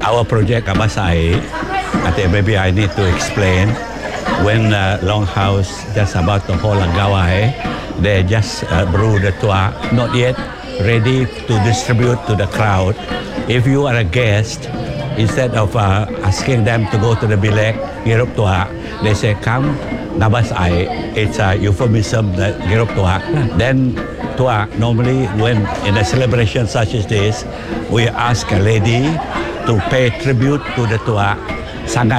our project Abasai, maybe I need to explain. When Longhouse just about to hold a gawai, they just brew the tua, not yet ready to distribute to the crowd. If you are a guest, instead of asking them to go to the bilek, girup tua, they say, come, Nabasai. It's a euphemism, that girup tua. Then tua, normally when in a celebration such as this, we ask a lady to pay tribute to the tua. Sangat